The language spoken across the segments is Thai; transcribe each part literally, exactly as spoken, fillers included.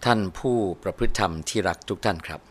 ท่านผู้ประพฤติธรรมที่รักทุกท่านครับ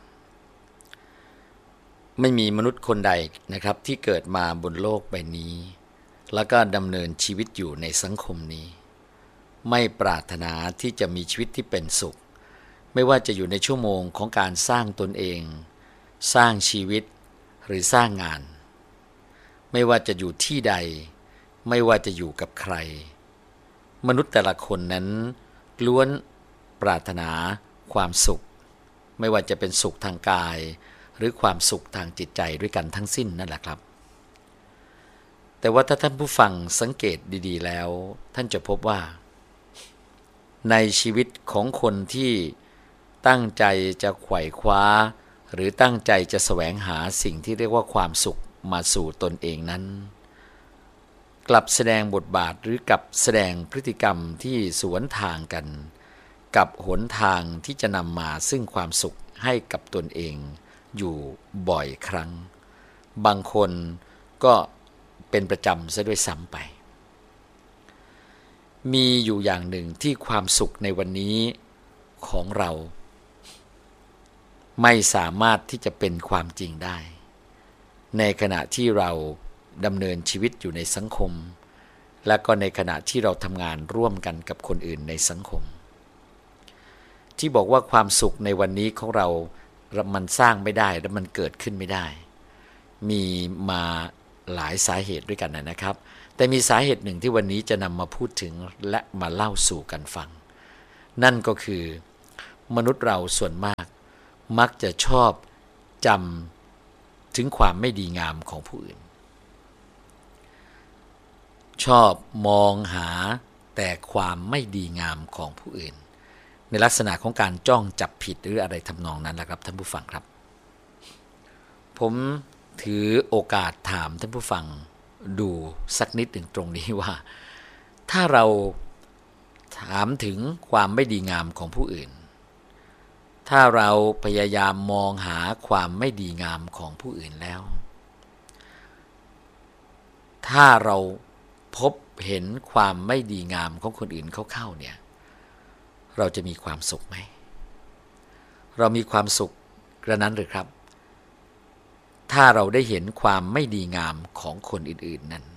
ไม่มีมนุษย์คนใดนะครับที่เกิดมาบนโลกใบนี้แล้วก็ดำเนินชีวิตอยู่ในสังคมนี้ไม่ปรารถนาที่จะมีชีวิตที่เป็นสุขไม่ว่าจะอยู่ในชั่วโมงของการสร้างตนเองสร้างชีวิตหรือสร้างงานไม่ว่าจะอยู่ที่ใดไม่ว่าจะอยู่กับใครมนุษย์แต่ละคนนั้นล้วนปรารถนาความสุขไม่ว่าจะเป็นสุขทางกายหรือความสุขทางจิตใจด้วยกันทั้งสิ้นนั่นแหละครับแต่ว่าถ้าท่านผู้ฟังสังเกตดีๆแล้วท่านจะพบว่าในชีวิตของคนที่ตั้งใจจะไขว่คว้าหรือตั้งใจจะแสวงหาสิ่งที่เรียกว่าความสุขมาสู่ตนเองนั้นกลับแสดงบทบาทหรือกลับแสดงพฤติกรรมที่สวนทางกันกับหนทางที่จะนำมาซึ่งความสุขให้กับตนเองอยู่บ่อยครั้งบางคนก็เป็นประจำซะด้วยซ้ำไปมีอยู่อย่างหนึ่งที่ความสุขในวันนี้ของเราไม่สามารถที่จะเป็นความจริงได้ในขณะที่เราดำเนินชีวิตอยู่ในสังคมและก็ในขณะที่เราทำงานร่วมกันกับคนอื่นในสังคมที่บอกว่าความสุขในวันนี้ของเรามันสร้างไม่ได้และมันเกิดขึ้นไม่ได้มีมาหลายสาเหตุด้วยกันนะครับแต่มีสาเหตุหนึ่งที่วันนี้จะนำมาพูดถึงและมาเล่าสู่กันฟังนั่นก็คือมนุษย์เราส่วนมากมักจะชอบจำถึงความไม่ดีงามของผู้อื่นชอบมองหาแต่ความไม่ดีงามของผู้อื่นในลักษณะของการจ้องจับผิดหรืออะไรทำนองนั้นแหละครับท่านผู้ฟังครับผมถือโอกาสถามท่านผู้ฟังดูสักนิดหนึ่งตรงนี้ว่าถ้าเราถามถึงความไม่ดีงามของผู้อื่นถ้าเราพยายามมองหาความไม่ดีงามของผู้อื่นแล้วถ้าเราพบเห็นความไม่ดีงามของคนอื่นเข้าๆเนี่ยเราจะมีความสุขไหมเรามีความสุขกระนั้นหรือครับถ้าเราได้เห็นความไม่ดีงามของคนอื่นๆนั้น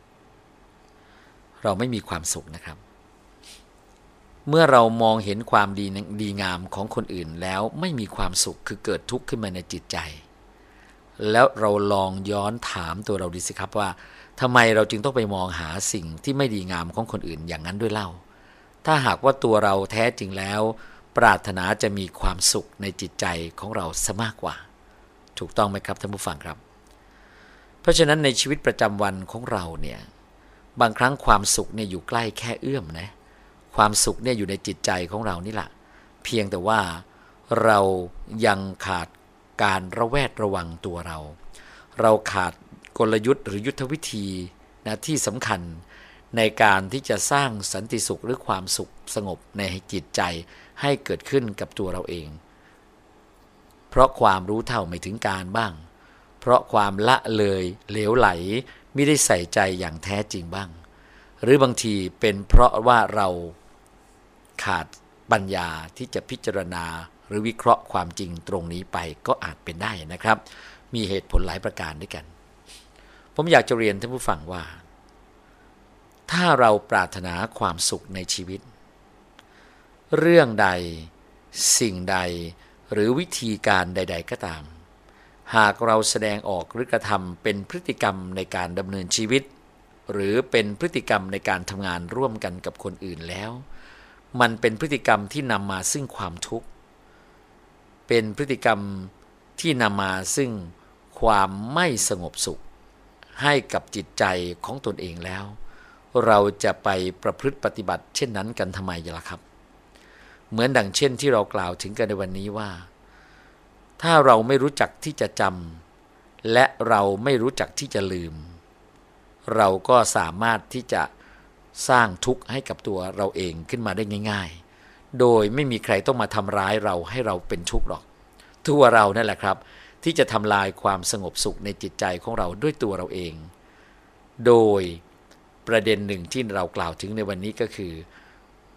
เราไม่มีความสุขนะครับเมื่อเรามองเห็นความดีดีงามของคนอื่นแล้วไม่มีความสุขคือเกิดทุกข์ขึ้นมาในจิตใจแล้วเราลองย้อนถามตัวเราดูสิครับว่าทำไมเราจึงต้องไปมองหาสิ่งที่ไม่ดีงามของคนอื่นอย่างนั้นด้วยเล่าถ้าหากว่าตัวเราแท้จริงแล้วปรารถนาจะมีความสุขในจิตใจของเราซะมากกว่าถูกต้องไหมครับท่านผู้ฟังครับเพราะฉะนั้นในชีวิตประจำวันของเราเนี่ยบางครั้งความสุขเนี่ยอยู่ใกล้แค่เอื้อมนะความสุขเนี่ยอยู่ในจิตใจของเรานี่แหละเพียงแต่ว่าเรายังขาดการระแวดระวังตัวเราเราขาดกลยุทธ์หรือยุทธวิธีนะที่สำคัญในการที่จะสร้างสันติสุขหรือความสุขสงบในจิตใจให้เกิดขึ้นกับตัวเราเองเพราะความรู้เท่าไม่ถึงการบ้างเพราะความละเลยเหลวไหลไม่ได้ใส่ใจอย่างแท้จริงบ้างหรือบางทีเป็นเพราะว่าเราขาดปัญญาที่จะพิจารณาหรือวิเคราะห์ความจริงตรงนี้ไปก็อาจเป็นได้นะครับมีเหตุผลหลายประการด้วยกันผมอยากจะเรียนท่านผู้ฟังว่าถ้าเราปรารถนาความสุขในชีวิตเรื่องใดสิ่งใดหรือวิธีการใดๆก็ตามหากเราแสดงออกหรือกระทำเป็นพฤติกรรมในการดำเนินชีวิตหรือเป็นพฤติกรรมในการทำงานร่วมกันกับคนอื่นแล้วมันเป็นพฤติกรรมที่นำมาซึ่งความทุกข์เป็นพฤติกรรมที่นำมาซึ่งความไม่สงบสุขให้กับจิตใจของตนเองแล้วเราจะไปประพฤติปฏิบัติเช่นนั้นกันทำไมล่ะครับเหมือนดังเช่นที่เรากล่าวถึงกันในวันนี้ว่าถ้าเราไม่รู้จักที่จะจำและเราไม่รู้จักที่จะลืมเราก็สามารถที่จะสร้างทุกข์ให้กับตัวเราเองขึ้นมาได้ง่ายๆโดยไม่มีใครต้องมาทำร้ายเราให้เราเป็นทุกข์หรอกตัวเรานั่นแหละครับที่จะทำลายความสงบสุขในจิตใจของเราด้วยตัวเราเองโดยประเด็นหนึ่งที่เรากล่าวถึงในวันนี้ก็คือ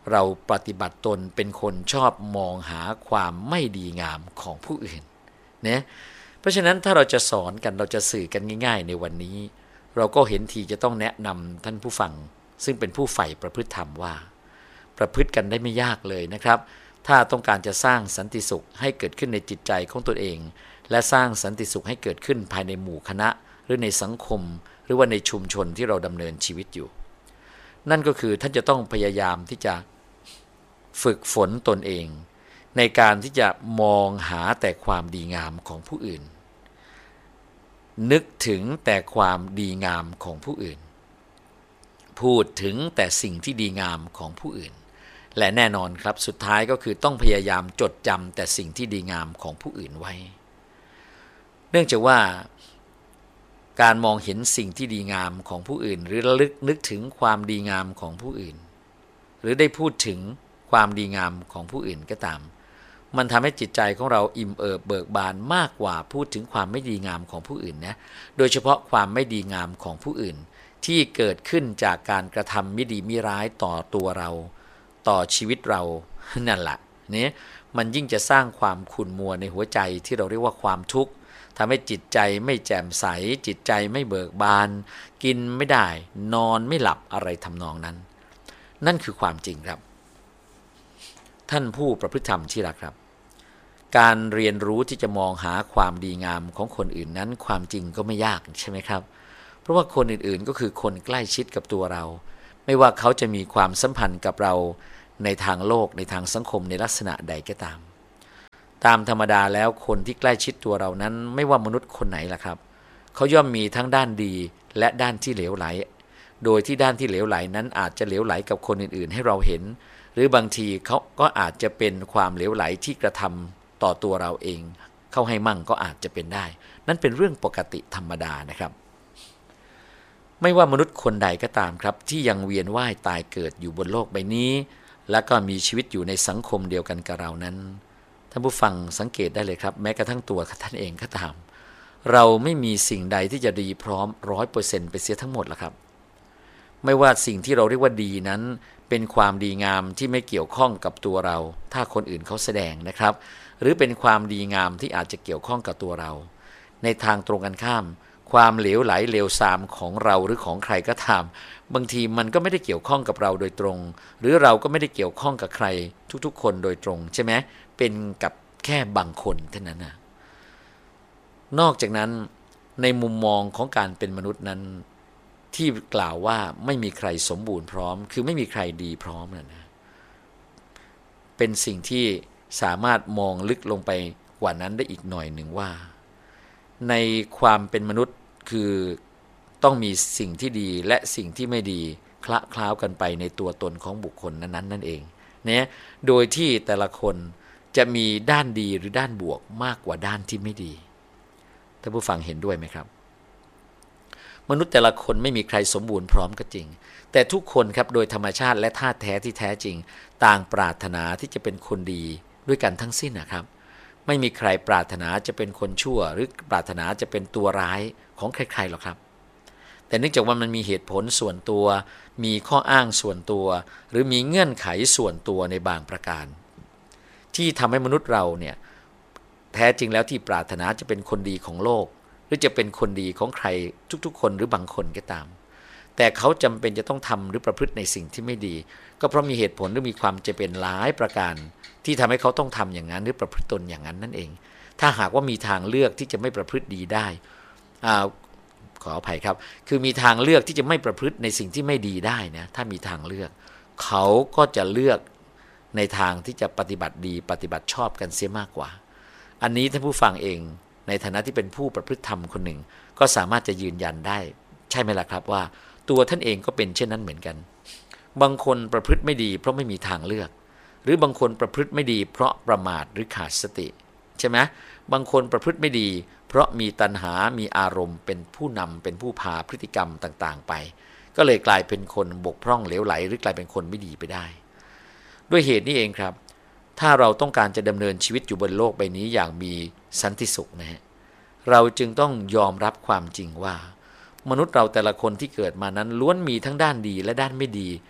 เราปฏิบัติตนเป็นคนชอบมองหาความไม่ดีงามของผู้อื่นนะเพราะฉะนั้นถ้าเราจะสอนกันเราจะสื่อกันง่ายๆในวันนี้เราก็เห็นทีจะต้องแนะนำท่านผู้ฟังซึ่งเป็นผู้ใฝ่ประพฤติธรรมว่าประพฤติกันได้ไม่ยากเลยนะครับถ้าต้องการจะสร้างสันติสุขให้เกิดขึ้นในจิตใจของตนเองและสร้างสันติสุขให้เกิดขึ้นภายในหมู่คณะหรือในสังคมหรือว่าในชุมชนที่เราดำเนินชีวิตอยู่นั่นก็คือท่านจะต้องพยายามที่จะฝึกฝนตนเองในการที่จะมองหาแต่ความดีงามของผู้อื่นนึกถึงแต่ความดีงามของผู้อื่นพูดถึงแต่สิ่งที่ดีงามของผู้อื่นและแน่นอนครับสุดท้ายก็คือต้องพยายามจดจำแต่สิ่งที่ดีงามของผู้อื่นไว้เนื่องจากว่าการมองเห็นสิ่งที่ดีงามของผู้อื่นหรือระลึกนึกถึงความดีงามของผู้อื่นหรือได้พูดถึงความดีงามของผู้อื่นก็ตามมันทำให้จิตใจของเราอิ่มเอิบเบิกบานมากกว่าพูดถึงความไม่ดีงามของผู้อื่นนะโดยเฉพาะความไม่ดีงามของผู้อื่นที่เกิดขึ้นจากการกระทำไม่ดีไม่ร้ายต่อตัวเราต่อชีวิตเรานั่นแหละเนี่ยมันยิ่งจะสร้างความขุ่นมัวในหัวใจที่เราเรียกว่าความทุกข์ทำให้จิตใจไม่แจ่มใสจิตใจไม่เบิกบานกินไม่ได้นอนไม่หลับอะไรทำนองนั้นนั่นคือความจริงครับท่านผู้ประพฤติธรรมที่รักครับการเรียนรู้ที่จะมองหาความดีงามของคนอื่นนั้นความจริงก็ไม่ยากใช่ไหมครับเพราะว่าคนอื่นๆก็คือคนใกล้ชิดกับตัวเราไม่ว่าเขาจะมีความสัมพันธ์กับเราในทางโลกในทางสังคมในลักษณะใดก็ตามตามธรรมดาแล้วคนที่ใกล้ชิดตัวเรานั้นไม่ว่ามนุษย์คนไหนล่ะครับเขาย่อมมีทั้งด้านดีและด้านที่เหลวไหลโดยที่ด้านที่เหลวไหลนั้นอาจจะเหลวไหลกับคนอื่นๆให้เราเห็นหรือบางทีเขาก็อาจจะเป็นความเหลวไหลที่กระทำต่อตัวเราเองเข้าให้มั่งก็อาจจะเป็นได้นั่นเป็นเรื่องปกติธรรมดานะครับไม่ว่ามนุษย์คนใดก็ตามครับที่ยังเวียนว่ายตายเกิดอยู่บนโลกใบนี้และก็มีชีวิตอยู่ในสังคมเดียวกันกับเรานั้นท่านผู้ฟังสังเกตได้เลยครับแม้กระทั่งตัวท่านเองก็ตามเราไม่มีสิ่งใดที่จะดีพร้อม ร้อยเปอร์เซ็นต์ ไปเสียทั้งหมดล่ะครับไม่ว่าสิ่งที่เราเรียกว่าดีนั้นเป็นความดีงามที่ไม่เกี่ยวข้องกับตัวเราถ้าคนอื่นเขาแสดงนะครับหรือเป็นความดีงามที่อาจจะเกี่ยวข้องกับตัวเราในทางตรงกันข้ามความเหลวไหลเลวทรามของเราหรือของใครก็ตามบางทีมันก็ไม่ได้เกี่ยวข้องกับเราโดยตรงหรือเราก็ไม่ได้เกี่ยวข้องกับใครทุกๆคนโดยตรงใช่ไหมเป็นกับแค่บางคนเท่านั้นนะนอกจากนั้นในมุมมองของการเป็นมนุษย์นั้นที่กล่าวว่าไม่มีใครสมบูรณ์พร้อมคือไม่มีใครดีพร้อมนะนะเป็นสิ่งที่สามารถมองลึกลงไปกว่านั้นได้อีกหน่อยหนึ่งว่าในความเป็นมนุษย์คือต้องมีสิ่งที่ดีและสิ่งที่ไม่ดีคละคล้าวกันไปในตัวตนของบุคคลนั้นๆนั่นเองเนี่ยโดยที่แต่ละคนจะมีด้านดีหรือด้านบวกมากกว่าด้านที่ไม่ดีท่านผู้ฟังเห็นด้วยไหมครับมนุษย์แต่ละคนไม่มีใครสมบูรณ์พร้อมก็จริงแต่ทุกคนครับโดยธรรมชาติและธาตุแท้ที่แท้จริงต่างปรารถนาที่จะเป็นคนดีด้วยกันทั้งสิ้นนะครับไม่มีใครปรารถนาจะเป็นคนชั่วหรือปรารถนาจะเป็นตัวร้ายของใครๆหรอกครับแต่เนื่องจากว่ามันมีเหตุผลส่วนตัวมีข้ออ้างส่วนตัวหรือมีเงื่อนไขส่วนตัวในบางประการที่ทำให้มนุษย์เราเนี่ยแท้จริงแล้วที่ปรารถนาจะเป็นคนดีของโลกหรือจะเป็นคนดีของใครทุกๆคนหรือบางคนก็ตามแต่เขาจำเป็นจะต้องทำหรือประพฤติในสิ่งที่ไม่ดีก็เพราะมีเหตุผลหรือมีความจำเป็นหลายประการที่ทำให้เขาต้องทำอย่างนั้นหรือประพฤติตนอย่างนั้นนั่นเองถ้าหากว่ามีทางเลือกที่จะไม่ประพฤติดีได้อ่าขออภัยครับคือมีทางเลือกที่จะไม่ประพฤติในสิ่งที่ไม่ดีได้นะถ้ามีทางเลือกเขาก็จะเลือกในทางที่จะปฏิบัติดีปฏิบัติชอบกันเสียมากกว่าอันนี้ท่านผู้ฟังเองในฐานะที่เป็นผู้ประพฤติธรรมคนหนึ่งก็สามารถจะยืนยันได้ใช่ไหมล่ะครับว่าตัวท่านเองก็เป็นเช่นนั้นเหมือนกันบางคนประพฤติไม่ดีเพราะไม่มีทางเลือกหรือบางคนประพฤติไม่ดีเพราะประมาทหรือขาดสติใช่ไหมบางคนประพฤติไม่ดีเพราะมีตัณหามีอารมณ์เป็นผู้นำเป็นผู้พาพฤติกรรมต่างๆไปก็เลยกลายเป็นคนบกพร่องเหลวไหลหรือกลายเป็นคนไม่ดีไปได้ด้วยเหตุนี้เองครับถ้าเราต้องการจะดำเนินชีวิตอยู่บนโลกใบนี้อย่างมีสันติสุขนะฮะเราจึงต้องยอมรับความจริงว่ามนุษย์เราแต่ละคนที่เกิดมานั้นล้วนมีทั้งด้านดีและด้านไม่ดี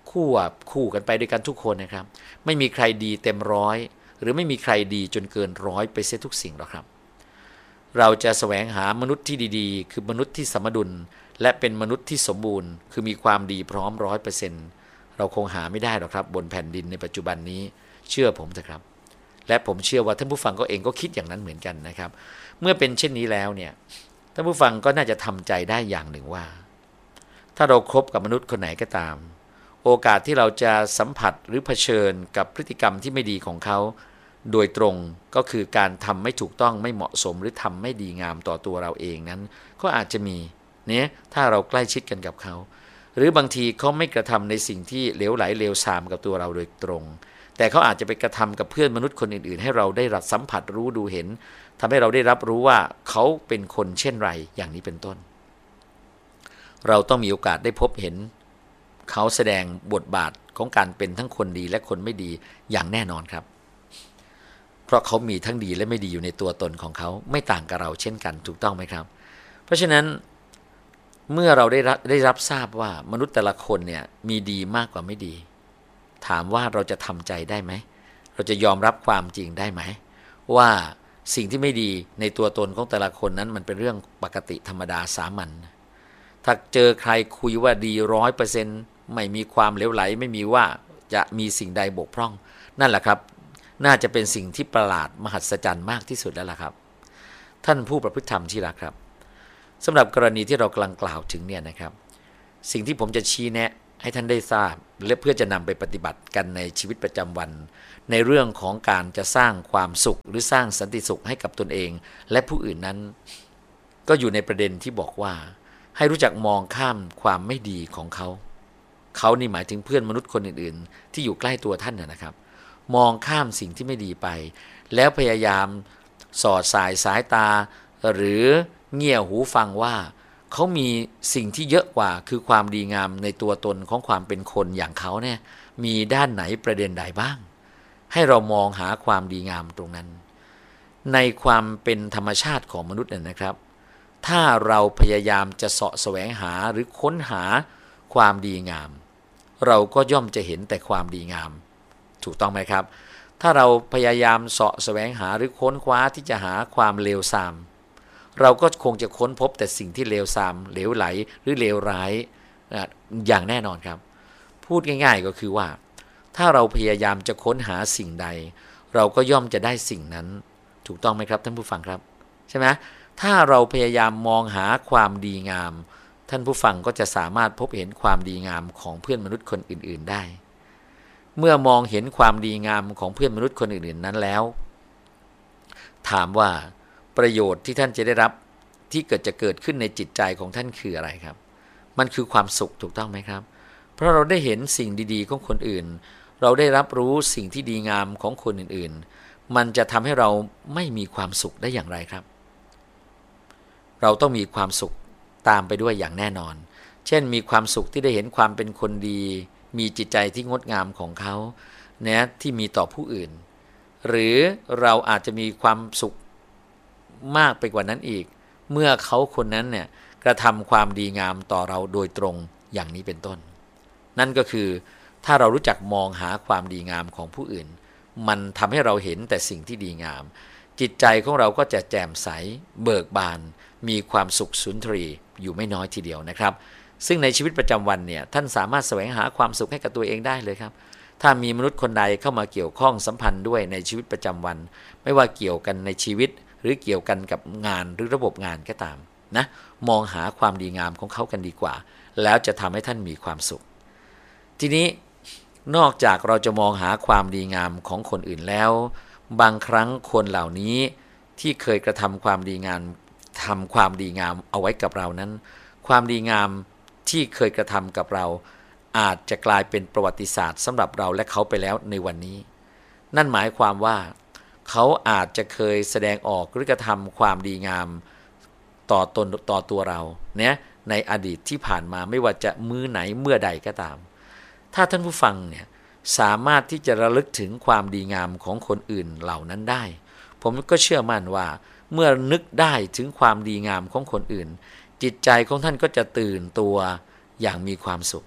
คู่คู่กันไปด้วยกันทุกคนนะครับไม่มีใครดีเต็มร้อยหรือไม่มีใครดีจนเกินร้อยไปเสียทุกสิ่งหรอกครับเราจะแสวงหามนุษย์ที่ดีๆคือมนุษย์ที่สมดุลและเป็นมนุษย์ที่สมบูรณ์คือมีความดีพร้อมร้อยเปอร์เซ็นต์เราคงหาไม่ได้หรอกครับบนแผ่นดินในปัจจุบันนี้เชื่อผมเถอะครับและผมเชื่อว่าท่านผู้ฟังก็เองก็คิดอย่างนั้นเหมือนกันนะครับเมื่อเป็นเช่นนี้แล้วเนี่ยท่านผู้ฟังก็น่าจะทำใจได้อย่างหนึ่งว่าถ้าเราคบกับมนุษย์คนไหนก็ตามโอกาสที่เราจะสัมผัสหรือเผชิญกับพฤติกรรมที่ไม่ดีของเขาโดยตรงก็คือการทำไม่ถูกต้องไม่เหมาะสมหรือทำไม่ดีงามต่อตัวเราเองนั้นก็อาจจะมีเนี่ยถ้าเราใกล้ชิดกันกับเขาหรือบางทีเขาไม่กระทำในสิ่งที่เลวไหลเลวทรามกับตัวเราโดยตรงแต่เขาอาจจะไปกระทำกับเพื่อนมนุษย์คนอื่นๆให้เราได้รับสัมผัสรู้ดูเห็นทำให้เราได้รับรู้ว่าเขาเป็นคนเช่นไรอย่างนี้เป็นต้นเราต้องมีโอกาสได้พบเห็นเขาแสดงบทบาทของการเป็นทั้งคนดีและคนไม่ดีอย่างแน่นอนครับเพราะเขามีทั้งดีและไม่ดีอยู่ในตัวตนของเขาไม่ต่างกับเราเช่นกันถูกต้องไหมครับเพราะฉะนั้นเมื่อเราได้รับได้รับทราบว่ามนุษย์แต่ละคนเนี่ยมีดีมากกว่าไม่ดีถามว่าเราจะทำใจได้ไหมเราจะยอมรับความจริงได้ไหมว่าสิ่งที่ไม่ดีในตัวตนของแต่ละคนนั้นมันเป็นเรื่องปกติธรรมดาสามัญถ้าเจอใครคุยว่าดีร้อยเปอร์เซ็นต์ไม่มีความเลวไหลไม่มีว่าจะมีสิ่งใดบกพร่องนั่นแหละครับน่าจะเป็นสิ่งที่ประหลาดมหัศจรรย์มากที่สุดแล้วล่ะครับท่านผู้ประพฤติธรรมที่รักครับสำหรับกรณีที่เรากำลังกล่าวถึงเนี่ยนะครับสิ่งที่ผมจะชี้แนะให้ท่านได้ทราบและเพื่อจะนำไปปฏิบัติกันในชีวิตประจำวันในเรื่องของการจะสร้างความสุขหรือสร้างสันติสุขให้กับตนเองและผู้อื่นนั้นก็อยู่ในประเด็นที่บอกว่าให้รู้จักมองข้ามความไม่ดีของเขาเขานี่หมายถึงเพื่อนมนุษย์คนอื่นๆที่อยู่ใกล้ตัวท่านนะครับมองข้ามสิ่งที่ไม่ดีไปแล้วพยายามสอดสายสายตาหรือเงี่ยหูฟังว่าเขามีสิ่งที่เยอะกว่าคือความดีงามในตัวตนของความเป็นคนอย่างเขาเนี่ยมีด้านไหนประเด็นใดบ้างให้เรามองหาความดีงามตรงนั้นในความเป็นธรรมชาติของมนุษย์เนี่ยนะครับถ้าเราพยายามจะเสาะแสวงหาหรือค้นหาความดีงามเราก็ย่อมจะเห็นแต่ความดีงามถูกต้องไหมครับถ้าเราพยายามเสาะแสวงหาหรือค้นคว้าที่จะหาความเลวทรามเราก็คงจะค้นพบแต่สิ่งที่เลวทรามเหลวไหลหรือเลวร้ายอย่างแน่นอนครับพูดง่ายๆก็คือว่าถ้าเราพยายามจะค้นหาสิ่งใดเราก็ย่อมจะได้สิ่งนั้นถูกต้องไหมครับท่านผู้ฟังครับใช่ไหมถ้าเราพยายามมองหาความดีงามท่านผู้ฟังก็จะสามารถพบเห็นความดีงามของเพื่อนมนุษย์คนอื่นๆได้เมื่อมองเห็นความดีงามของเพื่อนมนุษย์คนอื่นๆนั้นแล้วถามว่าประโยชน์ที่ท่านจะได้รับที่เกิดจะเกิดขึ้นในจิตใจของท่านคืออะไรครับมันคือความสุขถูกต้องไหมครับเพราะเราได้เห็นสิ่งดีๆของคนอื่นเราได้รับรู้สิ่งที่ดีงามของคนอื่นๆมันจะทำให้เราไม่มีความสุขได้อย่างไรครับเราต้องมีความสุขตามไปด้วยอย่างแน่นอนเช่นมีความสุขที่ได้เห็นความเป็นคนดีมีจิตใจที่งดงามของเขาเนี่ยที่มีต่อผู้อื่นหรือเราอาจจะมีความสุขมากไปกว่านั้นอีกเมื่อเขาคนนั้นเนี่ยกระทำความดีงามต่อเราโดยตรงอย่างนี้เป็นต้นนั่นก็คือถ้าเรารู้จักมองหาความดีงามของผู้อื่นมันทำให้เราเห็นแต่สิ่งที่ดีงามจิตใจของเราก็จะแจ่มใสเบิกบานมีความสุขสุนทรีอยู่ไม่น้อยทีเดียวนะครับซึ่งในชีวิตประจำวันเนี่ยท่านสามารถแสวงหาความสุขให้กับตัวเองได้เลยครับถ้ามีมนุษย์คนใดเข้ามาเกี่ยวข้องสัมพันธ์ด้วยในชีวิตประจำวันไม่ว่าเกี่ยวกันในชีวิตหรือเกี่ยวกันกับงานหรือระบบงานก็ตามนะมองหาความดีงามของเขากันดีกว่าแล้วจะทำให้ท่านมีความสุขทีนี้นอกจากเราจะมองหาความดีงามของคนอื่นแล้วบางครั้งคนเหล่านี้ที่เคยกระทำความดีงามทำความดีงามเอาไว้กับเรานั้นความดีงามที่เคยกระทำกับเราอาจจะกลายเป็นประวัติศาสตร์สำหรับเราและเขาไปแล้วในวันนี้นั่นหมายความว่าเขาอาจจะเคยแสดงออกหรือกระทำความดีงามต่อตนต่อตัวเราเนี่ยในอดีตที่ผ่านมาไม่ว่าจะมื้อไหนเมื่อใดก็ตามถ้าท่านผู้ฟังเนี่ยสามารถที่จะระลึกถึงความดีงามของคนอื่นเหล่านั้นได้ผมก็เชื่อมั่นว่าเมื่อนึกได้ถึงความดีงามของคนอื่นจิตใจของท่านก็จะตื่นตัวอย่างมีความสุข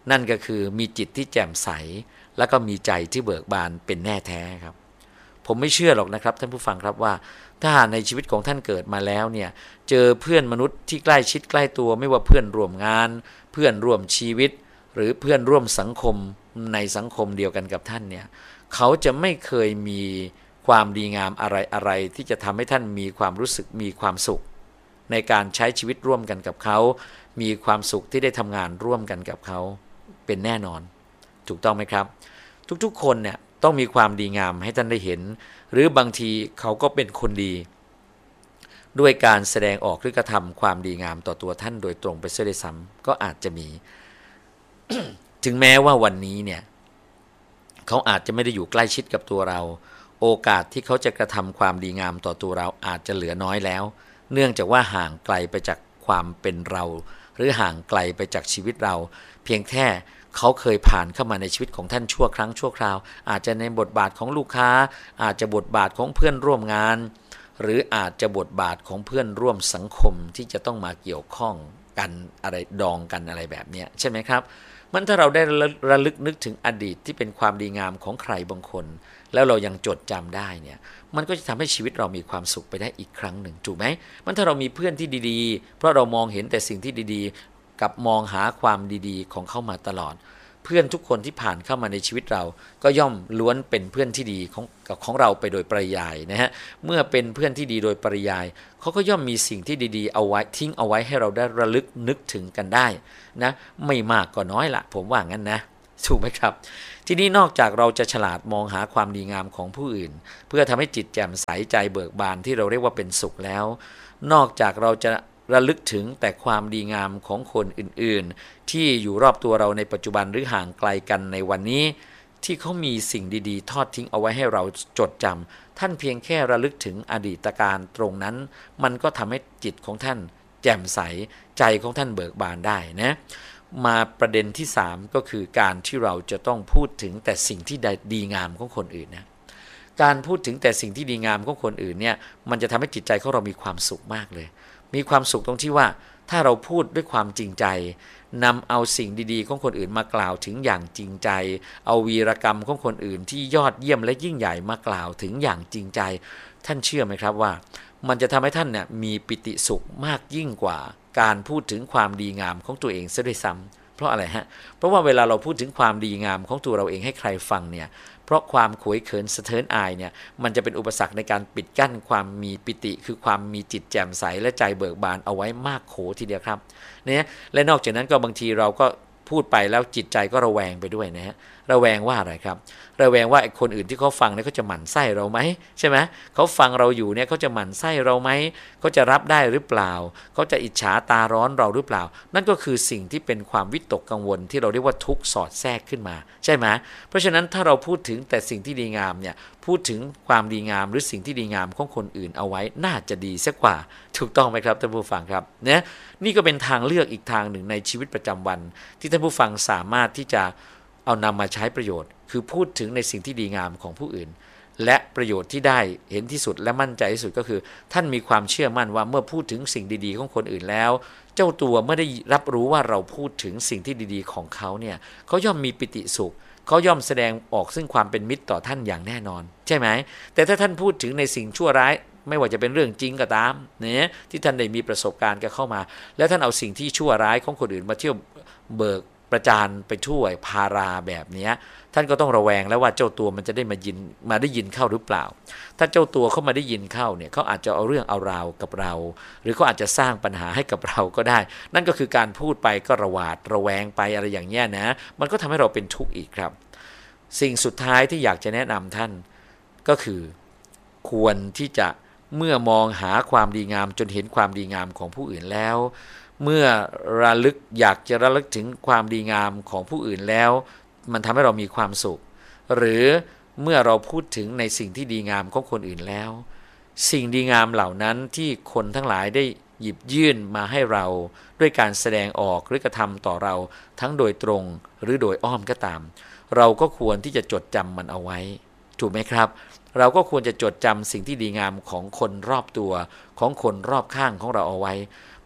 นั่นก็คือมีจิตที่แจ่มใสแล้วก็มีใจที่เบิกบานเป็นแน่แท้ครับผมไม่เชื่อหรอกนะครับท่านผู้ฟังครับว่าถ้าในชีวิตของท่านเกิดมาแล้วเนี่ยเจอเพื่อนมนุษย์ที่ใกล้ชิดใกล้ตัวไม่ว่าเพื่อนร่วมงานเพื่อนร่วมชีวิตหรือเพื่อนร่วมสังคมในสังคมเดียวกันกับท่านเนี่ยเขาจะไม่เคยมีความดีงามอะไรอะไรที่จะทำให้ท่านมีความรู้สึกมีความสุขในการใช้ชีวิตร่วมกันกับเขามีความสุขที่ได้ทำงานร่วมกันกับเขาเป็นแน่นอนถูกต้องไหมครับทุกๆคนเนี่ยต้องมีความดีงามให้ท่านได้เห็นหรือบางทีเขาก็เป็นคนดีด้วยการแสดงออกหรือกระทำความดีงามต่อตัวท่านโดยตรงไปเสียด้วยซ้ำก็อาจจะมี ถึงแม้ว่าวันนี้เนี่ยเขาอาจจะไม่ได้อยู่ใกล้ชิดกับตัวเราโอกาสที่เขาจะกระทำความดีงามต่อตัวเราอาจจะเหลือน้อยแล้วเนื่องจากว่าห่างไกลไปจากความเป็นเราหรือห่างไกลไปจากชีวิตเราเพียงแค่เขาเคยผ่านเข้ามาในชีวิตของท่านชั่วครั้งชั่วคราวอาจจะในบทบาทของลูกค้าอาจจะบทบาทของเพื่อนร่วมงานหรืออาจจะบทบาทของเพื่อนร่วมสังคมที่จะต้องมาเกี่ยวข้องกันอะไรดองกันอะไรแบบนี้ใช่ไหมครับมันถ้าเราได้ระลึกนึกถึงอดีตที่เป็นความดีงามของใครบางคนแล้วเรายังจดจำได้เนี่ยมันก็จะทำให้ชีวิตเรามีความสุขไปได้อีกครั้งหนึ่งถูกไหมมันถ้าเรามีเพื่อนที่ดีๆเพราะเรามองเห็นแต่สิ่งที่ดีๆกับมองหาความดีๆของเขามาตลอดเพื่อนทุกคนที่ผ่านเข้ามาในชีวิตเราก็ย่อมล้วนเป็นเพื่อนที่ดีของของเราไปโดยปริยายนะฮะเมื่อเป็นเพื่อนที่ดีโดยปริยายเขาก็ย่อมมีสิ่งที่ดีๆเอาไว้ทิ้งเอาไว้ให้เราได้ระลึกนึกถึงกันได้นะไม่มากก็น้อยละผมว่างั้นนะถูกไหมครับทีนี้นอกจากเราจะฉลาดมองหาความดีงามของผู้อื่นเพื่อทำให้จิตแจ่มใสใจเบิกบานที่เราเรียกว่าเป็นสุขแล้วนอกจากเราจะระลึกถึงแต่ความดีงามของคนอื่นๆที่อยู่รอบตัวเราในปัจจุบันหรือห่างไกลกันในวันนี้ที่เขามีสิ่งดีๆทอดทิ้งเอาไว้ให้เราจดจำท่านเพียงแค่ระลึกถึงอดีตการตรงนั้นมันก็ทำให้จิตของท่านแจ่มใสใจของท่านเบิกบานได้นะมาประเด็นที่สามก็คือการที่เราจะต้องพูดถึงแต่สิ่งที่ดีงามของคนอื่นนะการพูดถึงแต่สิ่งที่ดีงามของคนอื่นเนี่ยมันจะทำให้จิตใจของเรามีความสุขมากเลยมีความสุขตรงที่ว่าถ้าเราพูดด้วยความจริงใจนำเอาสิ่งดีๆของคนอื่นมากล่าวถึงอย่างจริงใจเอาวีรกรรมของคนอื่นที่ยอดเยี่ยมและยิ่งใหญ่มากล่าวถึงอย่างจริงใจท่านเชื่อไหมครับว่ามันจะทำให้ท่านเนี่ยมีปิติสุขมากยิ่งกว่าการพูดถึงความดีงามของตัวเองซะด้วยซ้ำเพราะอะไรฮะเพราะว่าเวลาเราพูดถึงความดีงามของตัวเราเองให้ใครฟังเนี่ยเพราะความขวยเขินสะเทินอายเนี่ยมันจะเป็นอุปสรรคในการปิดกั้นความมีปิติคือความมีจิตแจ่มใสและใจเบิกบานเอาไว้มากโขทีเดียวครับเนี่ยและนอกจากนั้นก็บางทีเราก็พูดไปแล้วจิตใจก็ระแวงไปด้วยนะฮะระแวงว่าอะไรครับระแวงว่าไอ้คนอื่นที่เขาฟังเนี่ยเขาจะหมั่นไส้เราไหมใช่ไหมเขาฟังเราอยู่เนี่ยเขาจะหมั่นไส้เราไหมเขาจะรับได้หรือเปล่าเขาจะอิจฉาตาร้อนเราหรือเปล่านั่นก็คือสิ่งที่เป็นความวิตกกังวลที่เราเรียกว่าทุกข์สอดแทรกขึ้นมาใช่ไหมเพราะฉะนั้นถ้าเราพูดถึงแต่สิ่งที่ดีงามเนี่ยพูดถึงความดีงามหรือสิ่งที่ดีงามของคนอื่นเอาไว้น่าจะดีสักกว่าถูกต้องไหมครับท่านผู้ฟังครับเนี่ยนี่ก็เป็นทางเลือกอีกทางหนึ่งในชีวิตประจำวันที่ท่านผู้ฟังสามารถที่จะเอานำมาใช้ประโยชน์คือพูดถึงในสิ่งที่ดีงามของผู้อื่นและประโยชน์ที่ได้เห็นที่สุดและมั่นใจที่สุดก็คือท่านมีความเชื่อมั่นว่าเมื่อพูดถึงสิ่งดีๆของคนอื่นแล้วเจ้าตัวเมื่อได้รับรู้ว่าเราพูดถึงสิ่งที่ดีๆของเขาเนี่ยเขาย่อมมีปิติสุขเขาย่อมแสดงออกซึ่งความเป็นมิตรต่อท่านอย่างแน่นอนใช่ไหมแต่ถ้าท่านพูดถึงในสิ่งชั่วร้ายไม่ว่าจะเป็นเรื่องจริงก็ตามเนี่ยที่ท่านได้มีประสบการณ์กันเข้ามาแล้วท่านเอาสิ่งที่ชั่วร้ายของคนอื่นมาเที่ยวเบิกประจานไปช่วยพาราแบบนี้ท่านก็ต้องระแวงแล้วว่าเจ้าตัวมันจะได้มายินมาได้ยินเข้าหรือเปล่าถ้าเจ้าตัวเข้ามาได้ยินเข้าเนี่ยเขาอาจจะเอาเรื่องเอาราวกับเราหรือเขาอาจจะสร้างปัญหาให้กับเราก็ได้นั่นก็คือการพูดไปก็ระหวาดระแวงไปอะไรอย่างเงี้ยนะมันก็ทำให้เราเป็นทุกข์อีกครับสิ่งสุดท้ายที่อยากจะแนะนำท่านก็คือควรที่จะเมื่อมองหาความดีงามจนเห็นความดีงามของผู้อื่นแล้วเมื่อระลึกอยากจะระลึกถึงความดีงามของผู้อื่นแล้วมันทำให้เรามีความสุขหรือเมื่อเราพูดถึงในสิ่งที่ดีงามของคนอื่นแล้วสิ่งดีงามเหล่านั้นที่คนทั้งหลายได้หยิบยื่นมาให้เราด้วยการแสดงออกหรือกระทำต่อเราทั้งโดยตรงหรือโดยอ้อมก็ตามเราก็ควรที่จะจดจำมันเอาไว้ถูกไหมครับเราก็ควรจะจดจำสิ่งที่ดีงามของคนรอบตัวของคนรอบข้างของเราเอาไว้เพ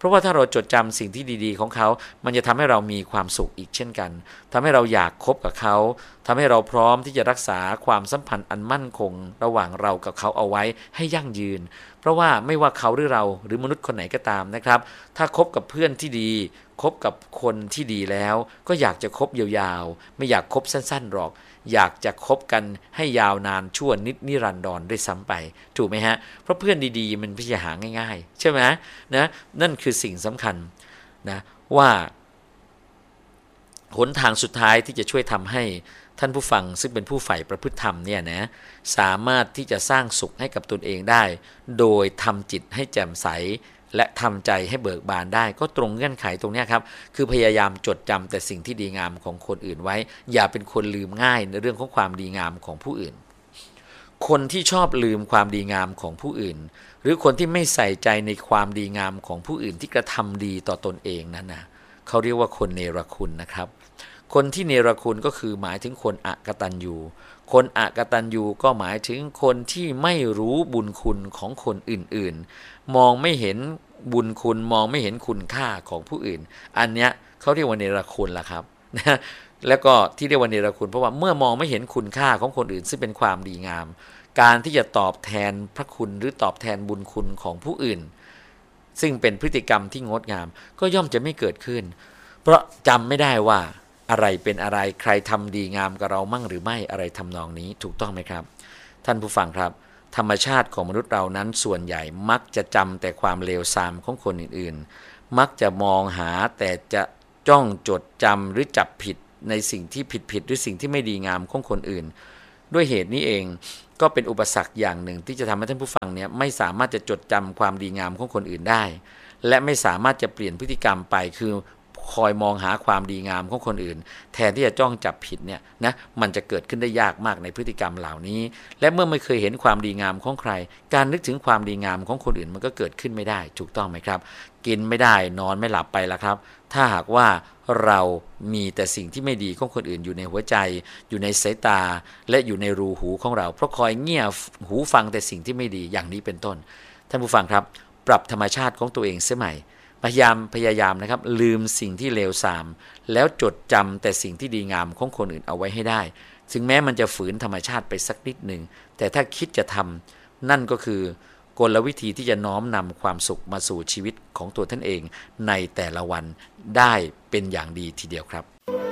ราะว่าถ้าเราจดจำสิ่งที่ดีๆของเขามันจะทำให้เรามีความสุขอีกเช่นกันทำให้เราอยากคบกับเขาทำให้เราพร้อมที่จะรักษาความสัมพันธ์อันมั่นคงระหว่างเรากับเขาเอาไว้ให้ยั่งยืนเพราะว่าไม่ว่าเขาหรือเราหรือมนุษย์คนไหนก็ตามนะครับถ้าคบกับเพื่อนที่ดีคบกับคนที่ดีแล้วก็อยากจะคบยาวๆไม่อยากคบสั้นๆหรอกอยากจะคบกันให้ยาวนานชั่วนิดนิรันดรด้วยซ้ำไปถูกไหมฮะเพราะเพื่อนดีๆมันไม่ใช่หาง่ายๆใช่ไหมนะนั่นคือสิ่งสำคัญนะว่าหนทางสุดท้ายที่จะช่วยทำให้ท่านผู้ฟังซึ่งเป็นผู้ใฝ่ประพฤติธรรมเนี่ยนะสามารถที่จะสร้างสุขให้กับตนเองได้โดยทำจิตให้แจ่มใสและทำใจให้เบิกบานได้ก็ตรงเงื่อนไขตรงนี้ครับคือพยายามจดจำแต่สิ่งที่ดีงามของคนอื่นไว้อย่าเป็นคนลืมง่ายในเรื่องของความดีงามของผู้อื่นคนที่ชอบลืมความดีงามของผู้อื่นหรือคนที่ไม่ใส่ใจในความดีงามของผู้อื่นที่กระทำดีต่อตนเองนั้นนะเขาเรียกว่าคนเนรคุณนะครับคนที่เนรคุณก็คือหมายถึงคนอกตัญญูคนอกตัญญูก็หมายถึงคนที่ไม่รู้บุญคุณของคนอื่นๆมองไม่เห็นบุญคุณมองไม่เห็นคุณค่าของผู้อื่นอันเนี้ยเขาเรียกว่าเนรคุณล่ะครับนะแล้วก็ที่เรียกว่าเนรคุณเพราะว่าเมื่อมองไม่เห็นคุณค่าของคนอื่นซึ่งเป็นความดีงามการที่จะตอบแทนพระคุณหรือตอบแทนบุญคุณของผู้อื่นซึ่งเป็นพฤติกรรมที่งดงามก็ย่อมจะไม่เกิดขึ้นเพราะจำไม่ได้ว่าอะไรเป็นอะไรใครทำดีงามกับเรามั่งหรือไม่อะไรทำนองนี้ถูกต้องไหมครับท่านผู้ฟังครับธรรมชาติของมนุษย์เรานั้นส่วนใหญ่มักจะจำแต่ความเลวทรามของคนอื่นๆมักจะมองหาแต่จะจ้องจดจำหรือจับผิดในสิ่งที่ผิดๆหรือสิ่งที่ไม่ดีงามของคนอื่นด้วยเหตุนี้เองก็เป็นอุปสรรคอย่างหนึ่งที่จะทำให้ท่านผู้ฟังเนี่ยไม่สามารถจะจดจำความดีงามของคนอื่นได้และไม่สามารถจะเปลี่ยนพฤติกรรมไปคือคอยมองหาความดีงามของคนอื่นแทนที่จะจ้องจับผิดเนี่ยนะมันจะเกิดขึ้นได้ยากมากในพฤติกรรมเหล่านี้และเมื่อไม่เคยเห็นความดีงามของใครการนึกถึงความดีงามของคนอื่นมันก็เกิดขึ้นไม่ได้ถูกต้องไหมครับกินไม่ได้นอนไม่หลับไปละครับถ้าหากว่าเรามีแต่สิ่งที่ไม่ดีของคนอื่นอยู่ในหัวใจอยู่ในสายตาและอยู่ในรูหูของเราเพราะคอยเงี่ยหูฟังแต่สิ่งที่ไม่ดีอย่างนี้เป็นต้นท่านผู้ฟังครับปรับธรรมชาติของตัวเองเสียใหม่พยายามพยายามนะครับลืมสิ่งที่เลวทรามแล้วจดจำแต่สิ่งที่ดีงามของคนอื่นเอาไว้ให้ได้ถึงแม้มันจะฝืนธรรมชาติไปสักนิดหนึ่งแต่ถ้าคิดจะทำนั่นก็คือกลวิธีที่จะน้อมนำความสุขมาสู่ชีวิตของตัวท่านเองในแต่ละวันได้เป็นอย่างดีทีเดียวครับ